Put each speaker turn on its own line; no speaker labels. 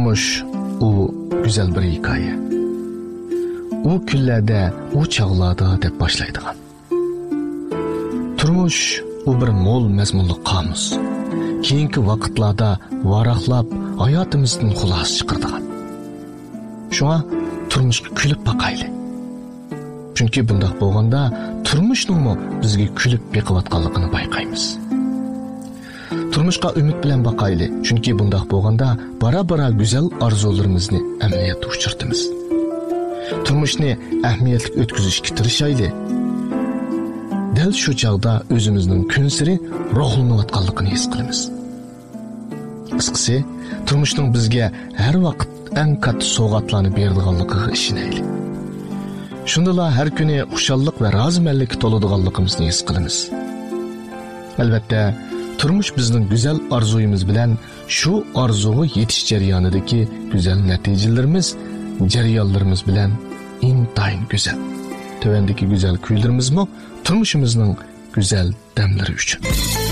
Turmuş o güzel bir hikaye. O küllerde, o çağlarda deb başlaydigan. Turmuş o bir mol mezmunlu kamus. Keyinki vaqtlarda varaqlab hayatımızdan xulos chiqardigan. Şuna turmuşga kulib baqayli. Chunki bundaq bo'lganda turmushningmi bizga kulib beqiyotganligini bayqaymiz. Turmushga umid bilan baqayli. Chunki bundaq bo'lganda bara-bara go'zal orzularimizni amaliyotga uchirtimiz. Turmushni ahamiyatli o'tkazishga tirishayli. Dal shu chaqda o'zimizning kun siri ruhlanayotganligini his qilamiz. Qisqasi, turmushning bizga har vaqt eng katta sovg'atlarni beradiganligiga ishonaylik. Shundala har kuni xushallik va rozimanlikka to'ladiganligimizni his qilamiz. Albatta, turmush bizning go'zal orzuyimiz bilan shu orzuga yetish jarayonidagi go'zal natijalarimiz, jarayonlarimiz bilan intayin go'zal. Tövendeki güzel kuylarımız mı? Turmuşumuzun güzel demleri üçün.